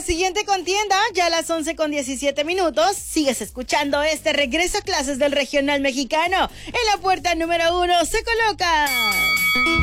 siguiente contienda, ya a las 11:17. Sigues escuchando este regreso a clases del regional mexicano. En la puerta número 1 se coloca